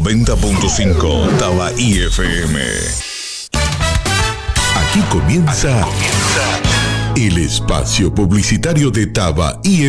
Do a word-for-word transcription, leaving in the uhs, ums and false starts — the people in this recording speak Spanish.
noventa punto cinco Tabaí F M. Aquí comienza, Aquí comienza el espacio publicitario de Tabaí